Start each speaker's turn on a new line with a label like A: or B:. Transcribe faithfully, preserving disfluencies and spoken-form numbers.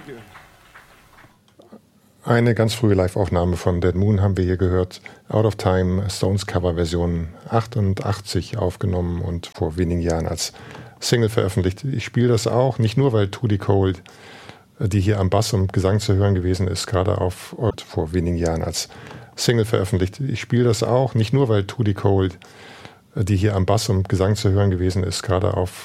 A: Eine ganz frühe Live-Aufnahme von Dead Moon haben wir hier gehört. Out of Time, Stones Cover-Version achtundachtzig aufgenommen und vor wenigen Jahren als Single veröffentlicht. Ich spiele das auch, nicht nur, weil Tudy Cole, die hier am Bass und Gesang zu hören gewesen ist, gerade auf vor wenigen Jahren als Single veröffentlicht. Ich spiele das auch, nicht nur, weil Tudy Cole, die hier am Bass und Gesang zu hören gewesen ist, gerade auf